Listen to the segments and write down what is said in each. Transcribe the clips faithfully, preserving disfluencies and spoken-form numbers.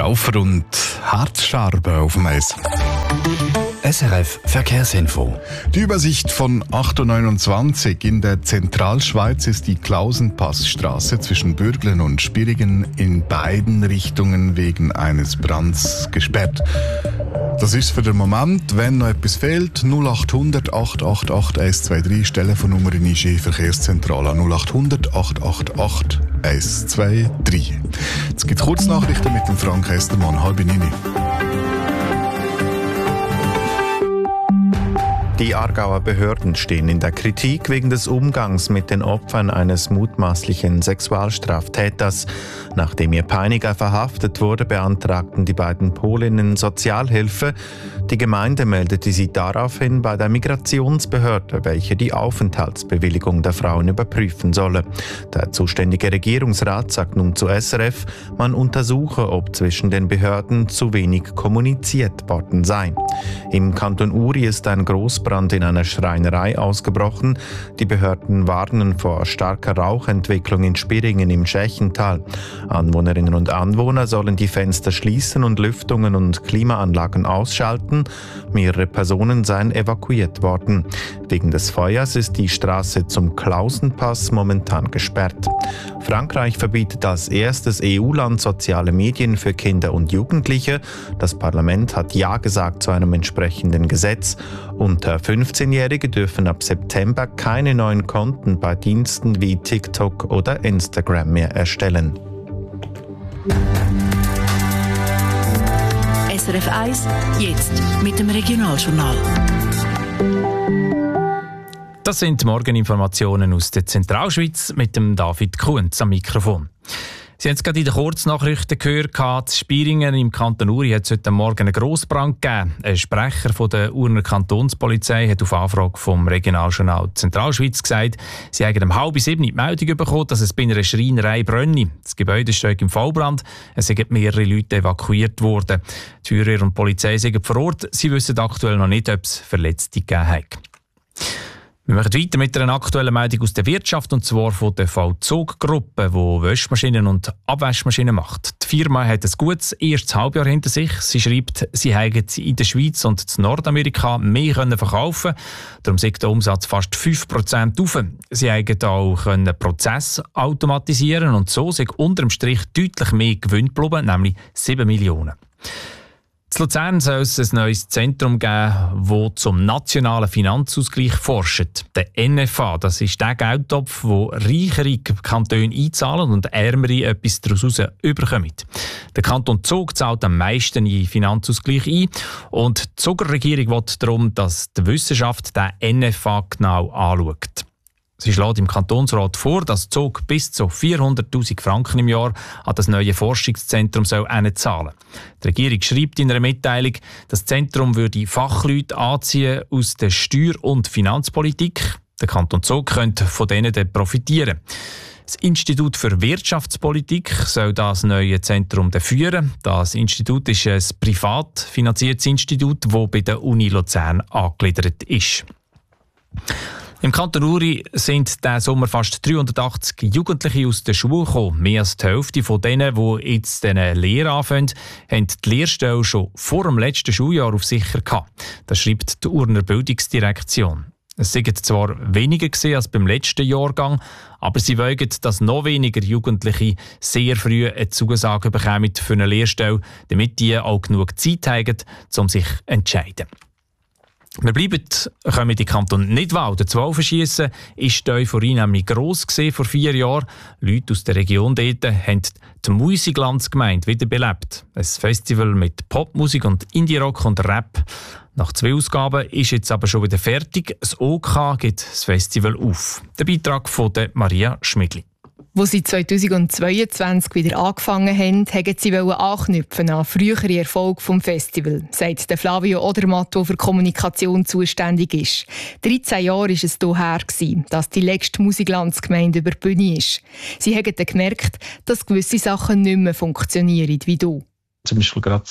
Raufer und Hartstarben auf dem Eis. S R F Verkehrsinfo. Die Übersicht von acht Uhr neunundzwanzig. In der Zentralschweiz ist die Klausenpassstraße zwischen Bürglen und Spirigen in beiden Richtungen wegen eines Brands gesperrt. Das ist für den Moment, wenn noch etwas fehlt, null acht hundert acht acht acht eins zwei drei, Telefonnummer in I G Verkehrszentrale null acht hundert acht acht acht eins zwei drei. Jetzt gibt es Kurznachrichten mit dem Frank Estermann, halb neun. Die Aargauer Behörden stehen in der Kritik wegen des Umgangs mit den Opfern eines mutmaßlichen Sexualstraftäters. Nachdem ihr Peiniger verhaftet wurde, beantragten die beiden Polinnen Sozialhilfe. Die Gemeinde meldete sie daraufhin bei der Migrationsbehörde, welche die Aufenthaltsbewilligung der Frauen überprüfen solle. Der zuständige Regierungsrat sagt nun zu S R F, man untersuche, ob zwischen den Behörden zu wenig kommuniziert worden sei. Im Kanton Uri ist ein Großbrand in einer Schreinerei ausgebrochen. Die Behörden warnen vor starker Rauchentwicklung in Spiringen im Schächental. Anwohnerinnen und Anwohner sollen die Fenster schließen und Lüftungen und Klimaanlagen ausschalten. Mehrere Personen seien evakuiert worden. Wegen des Feuers ist die Straße zum Klausenpass momentan gesperrt. Frankreich verbietet als erstes E U-Land soziale Medien für Kinder und Jugendliche. Das Parlament hat Ja gesagt zu einem entsprechenden Gesetz. Unter fünfzehnjährige dürfen ab September keine neuen Konten bei Diensten wie TikTok oder Instagram mehr erstellen. S R F eins, jetzt mit dem Regionaljournal. Das sind die Morgeninformationen aus der Zentralschweiz mit dem David Kunz am Mikrofon. Sie haben es gerade in den Kurznachrichten gehört, in Spiringen im Kanton Uri hat es heute Morgen einen Grossbrand gegeben. Ein Sprecher von der Urner Kantonspolizei hat auf Anfrage vom Regionaljournal Zentralschweiz gesagt, sie haben um halb sieben die Meldung bekommen, dass es bei einer Schreinerei brenne. Das Gebäude steht im Vollbrand. Es sind mehrere Leute evakuiert worden. Die Feuerwehr und die Polizei sind vor Ort. Sie wissen aktuell noch nicht, ob es Verletzte gegeben hat. Wir machen weiter mit einer aktuellen Meldung aus der Wirtschaft, und zwar von der Vollzuggruppe, die Wäschmaschinen und Abwaschmaschinen macht. Die Firma hat ein gutes erstes Halbjahr hinter sich. Sie schreibt, sie hätten in der Schweiz und in Nordamerika mehr verkaufen können. Darum ist der Umsatz fast fünf Prozent auf. Sie hätten auch Prozesse automatisieren und so sind unterm Strich deutlich mehr Gewinn geblieben, nämlich sieben Millionen. In Luzern soll es ein neues Zentrum geben, das zum nationalen Finanzausgleich forscht. Der N F A, das ist der Geldtopf, wo reichere Kantone einzahlen und ärmere etwas daraus überkommen. Der Kanton Zug zahlt am meisten in den Finanzausgleich ein und die Zuger Regierung will darum, dass die Wissenschaft den N F A genau anschaut. Sie schlägt im Kantonsrat vor, dass Zug bis zu vierhunderttausend Franken im Jahr an das neue Forschungszentrum zahlen soll. Die Regierung schreibt in einer Mitteilung, das Zentrum würde Fachleute anziehen aus der Steuer- und Finanzpolitik. Der Kanton Zug könnte von denen dann profitieren. Das Institut für Wirtschaftspolitik soll das neue Zentrum führen. Das Institut ist ein privat finanziertes Institut, das bei der Uni Luzern angegliedert ist. Im Kanton Uri sind diesen Sommer fast dreihundertachtzig Jugendliche aus der Schule gekommen. Mehr als die Hälfte von denen, die jetzt diese Lehre anfangen, haben die Lehrstelle schon vor dem letzten Schuljahr auf sicher gehabt. Das schreibt die Urner Bildungsdirektion. Es sind zwar weniger gewesen als beim letzten Jahrgang, aber sie wollen, dass noch weniger Jugendliche sehr früh eine Zusage bekommen für eine Lehrstelle, damit die auch genug Zeit haben, um sich zu entscheiden. Wir bleiben, können wir die Kanton Nidwalden zu verschiessen, ist die Euphorie nämlich gross gewesen vor vier Jahren. Leute aus der Region dort haben die Musiklandsgemeinde wiederbelebt. Ein Festival mit Popmusik und Indie-Rock und Rap. Nach zwei Ausgaben ist jetzt aber schon wieder fertig. Das O K gibt das Festival auf. Der Beitrag von der Maria Schmidli. Wo sie zweitausendzweiundzwanzig wieder angefangen haben, wollten sie anknüpfen an frühere Erfolge des Festivals, sagt der Flavio Odermatt, der für Kommunikation zuständig ist. dreizehn Jahre war es hierher, dass die letzte Musiklandsgemeinde über die Bühne ist. Sie haben gemerkt, dass gewisse Sachen nicht mehr funktionieren wie du. Zum Beispiel gerade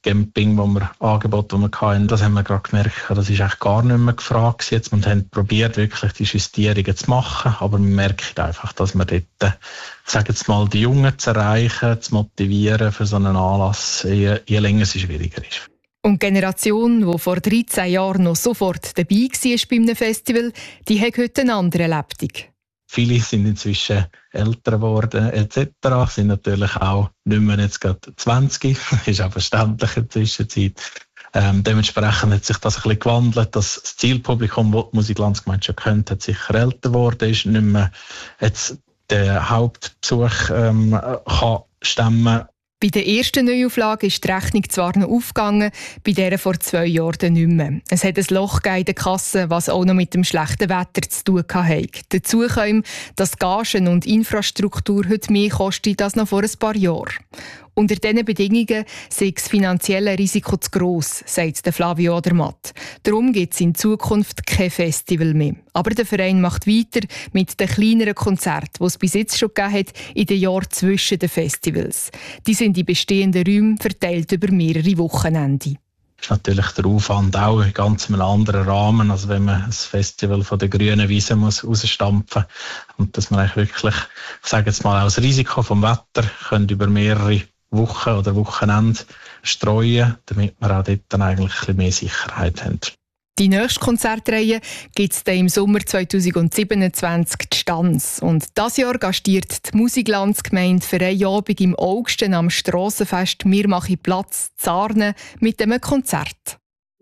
Camping, wo wir Angebote, die wir hatten, das haben wir gerade gemerkt, das ist eigentlich gar nicht mehr gefragt jetzt. Wir haben probiert, wirklich die Justierungen zu machen, aber man merkt einfach, dass wir dort, ich sage jetzt mal, die Jungen zu erreichen, zu motivieren für so einen Anlass, je, je länger es schwieriger ist. Und die Generation, die vor dreizehn Jahren noch sofort dabei war bei einem Festival, die hat heute eine andere Lebtung. Viele sind inzwischen älter geworden et cetera, sind natürlich auch nicht mehr jetzt gerade zwanzig, das ist auch verständlich in der Zwischenzeit. Ähm, dementsprechend hat sich das ein bisschen gewandelt, dass das Zielpublikum, das die Musiklandsgemeinde schon kennt, hat sicher älter geworden, ist nicht mehr jetzt der Hauptbesuch ähm, kann stemmen. Bei der ersten Neuauflage ist die Rechnung zwar noch aufgegangen, bei der vor zwei Jahren nicht mehr. Es hat ein Loch in der Kasse, was auch noch mit dem schlechten Wetter zu tun hatte. Dazu kommt, dass Gagen und Infrastruktur heute mehr kosten als noch vor ein paar Jahren. Unter diesen Bedingungen sei das finanzielle Risiko zu gross, sagt Flavio Odermatt. Darum gibt es in Zukunft kein Festival mehr. Aber der Verein macht weiter mit den kleineren Konzerten, die es bis jetzt schon gegeben hat, in den Jahren zwischen den Festivals. Die sind in bestehenden Räumen verteilt über mehrere Wochenende. Ist natürlich der Aufwand auch in ganz einem anderen Rahmen, als wenn man ein Festival von der grünen Wiese muss rausstampfen muss. Und dass man eigentlich wirklich, ich sage jetzt mal, auch das Risiko vom Wetter können über mehrere Wochen oder Wochenende streuen, damit wir auch dort dann eigentlich ein bisschen mehr Sicherheit haben. Die nächste Konzertreihe gibt es dann im Sommer zweitausendsiebenundzwanzig in Stanz. Und dieses Jahr gastiert die Musiklandsgemeinde für einen Abend im August am Strassenfest «Wir machen Platz» in Sarnen mit einem Konzert.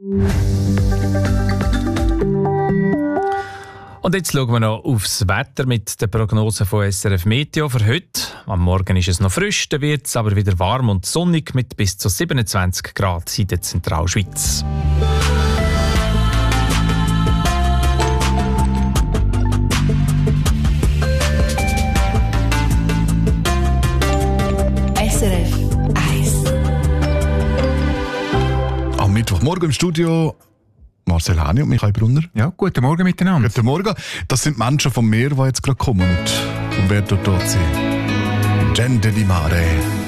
Und jetzt schauen wir noch aufs Wetter mit der Prognose von S R F Meteo für heute. Am Morgen ist es noch frisch, dann wird es aber wieder warm und sonnig mit bis zu siebenundzwanzig Grad in der Zentralschweiz. S R F eins. Am Mittwochmorgen im Studio Marcel Hani und Michael Brunner. Ja, guten Morgen miteinander. Guten Morgen. Das sind Menschen vom Meer, die jetzt gerade kommen. Und, und wer dort dort sind? Gente di Mare.